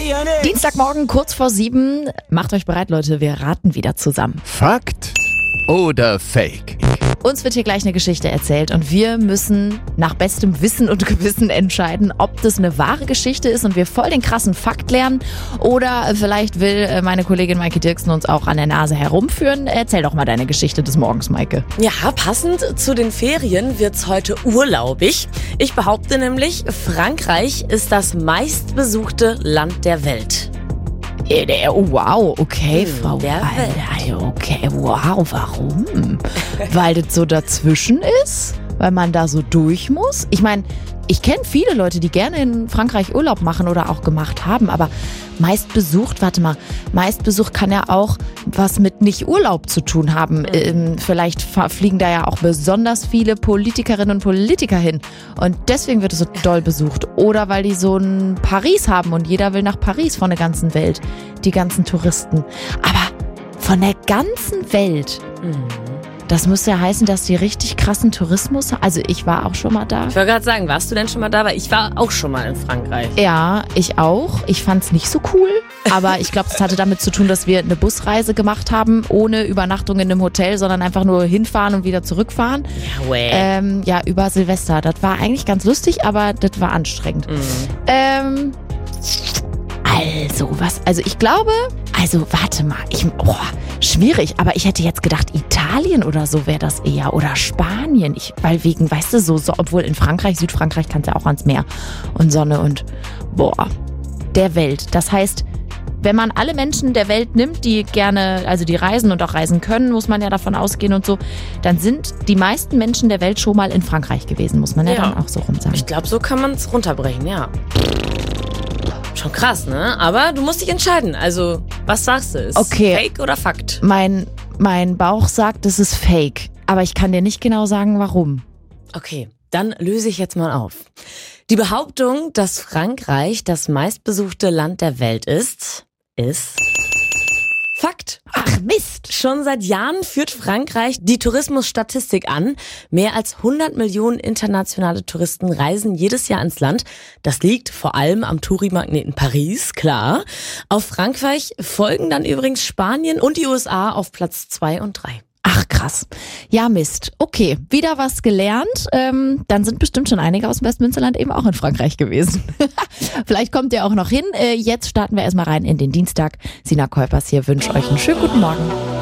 Dienstagmorgen, kurz vor 7. Macht euch bereit, Leute, wir raten wieder zusammen. Fakt oder Fake? Uns wird hier gleich eine Geschichte erzählt und wir müssen nach bestem Wissen und Gewissen entscheiden, ob das eine wahre Geschichte ist und wir voll den krassen Fakt lernen oder vielleicht will meine Kollegin Maike Dirksen uns auch an der Nase herumführen. Erzähl doch mal deine Geschichte des Morgens, Maike. Ja, passend zu den Ferien wird's heute urlaubig. Ich behaupte nämlich, Frankreich ist das meistbesuchte Land der Welt. Oh, wow, okay, Frau der Welt. Okay, wow, warum? Weil das so dazwischen ist? Weil man da so durch muss? Ich meine, ich kenne viele Leute, die gerne in Frankreich Urlaub machen oder auch gemacht haben, aber meistbesucht kann ja auch was mit Nicht-Urlaub zu tun haben. Vielleicht fliegen da ja auch besonders viele Politikerinnen und Politiker hin und deswegen wird es so doll besucht. Oder weil die so ein Paris haben und jeder will nach Paris von der ganzen Welt, die ganzen Touristen. Aber von der ganzen Welt... Das müsste ja heißen, dass die richtig krassen Tourismus haben. Also ich war auch schon mal da. Ich wollte gerade sagen, warst du denn schon mal da? Weil ich war auch schon mal in Frankreich. Ja, ich auch. Ich fand's nicht so cool. Aber ich glaube, es hatte damit zu tun, dass wir eine Busreise gemacht haben, ohne Übernachtung in einem Hotel, sondern einfach nur hinfahren und wieder zurückfahren. Ja, über Silvester. Das war eigentlich ganz lustig, aber das war anstrengend. Also ich glaube, warte mal, schwierig, aber ich hätte jetzt gedacht, Italien oder so wäre das eher oder Spanien, weil wegen, weißt du, so, obwohl in Frankreich, Südfrankreich kannst du ja auch ans Meer und Sonne und der Welt. Das heißt, wenn man alle Menschen der Welt nimmt, die gerne, also die reisen und auch reisen können, muss man ja davon ausgehen und so, dann sind die meisten Menschen der Welt schon mal in Frankreich gewesen, muss man ja dann auch so rum sagen. Ich glaube, so kann man es runterbrechen, ja. Schon krass, ne? Aber du musst dich entscheiden. Also, was sagst du? Ist Fake oder Fakt? Mein Bauch sagt, es ist Fake. Aber ich kann dir nicht genau sagen, warum. Okay, dann löse ich jetzt mal auf. Die Behauptung, dass Frankreich das meistbesuchte Land der Welt ist Fakt. Ach Mist. Schon seit Jahren führt Frankreich die Tourismusstatistik an. Mehr als 100 Millionen internationale Touristen reisen jedes Jahr ins Land. Das liegt vor allem am Touri-Magneten Paris, klar. Auf Frankreich folgen dann übrigens Spanien und die USA auf Platz 2 und 3. Ach krass. Ja Mist. Okay, wieder was gelernt. Dann sind bestimmt schon einige aus dem Westmünsterland eben auch in Frankreich gewesen. Vielleicht kommt ihr auch noch hin. Jetzt starten wir erstmal rein in den Dienstag. Sina Kuipers hier wünscht euch einen schönen guten Morgen.